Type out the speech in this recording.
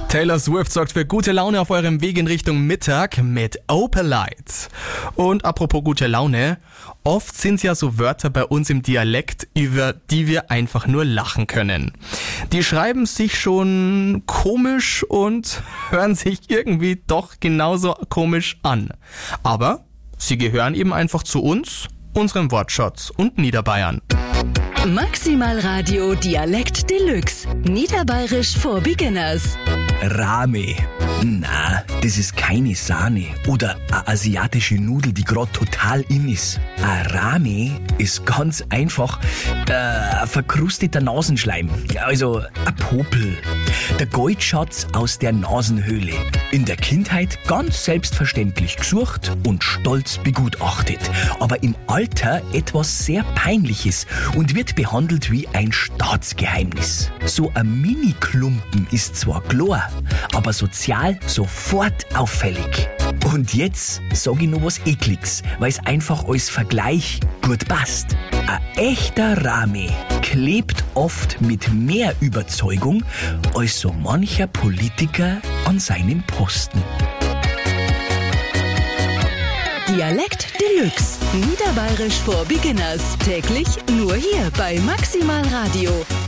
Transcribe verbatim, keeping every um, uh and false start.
Taylor Swift sorgt für gute Laune auf eurem Weg in Richtung Mittag mit Opalite. Und apropos gute Laune, oft sind es ja so Wörter bei uns im Dialekt, über die wir einfach nur lachen können. Die schreiben sich schon komisch und hören sich irgendwie doch genauso komisch an. Aber sie gehören eben einfach zu uns, unserem Wortschatz und Niederbayern. Maximal Radio Dialekt Deluxe. Niederbayerisch for Beginners. Rame. Na, das ist keine Sahne oder eine asiatische Nudel, die gerade total in ist. Ein Rame ist ganz einfach äh, ein verkrusteter Nasenschleim, also ein Popel. Der Goldschatz aus der Nasenhöhle. In der Kindheit ganz selbstverständlich gesucht und stolz begutachtet. Aber im Alter etwas sehr Peinliches und wird behandelt wie ein Staatsgeheimnis. So ein Mini-Klumpen ist zwar klar, aber sozial sofort auffällig. Und jetzt sag ich noch was Ekliges, weil es einfach als Vergleich gut passt. Ein echter Rame klebt oft mit mehr Überzeugung als so mancher Politiker an seinem Posten. Dialekt Deluxe. Niederbayerisch for Beginners. Täglich nur hier bei Maximal Radio.